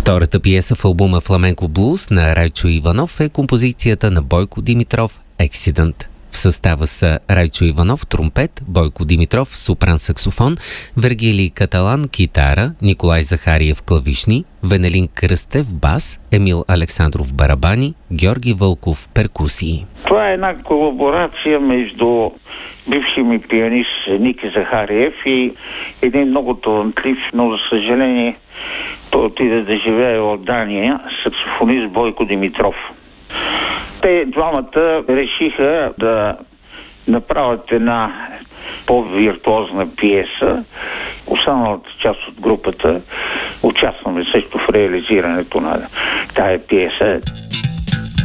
Втората пиеса в албума Фламенко Блуз на Райчо Иванов е композицията на Бойко Димитров «Accident». В състава са Райчо Иванов – тромпет, Бойко Димитров – сопран-саксофон, Вергилий Каталан – китара, Николай Захариев – клавишни, Венелин Кръстев – бас, Емил Александров – барабани, Георги Вълков – перкусии. Това е една колаборация между бивши ми пианист Ники Захариев и един много талантлив, но за съжаление той отиде да живее в Дания, саксофонист Бойко Димитров. Те двамата решиха да направят една по-виртуозна пиеса. Останалата част от групата участваме също в реализирането на тая пиеса.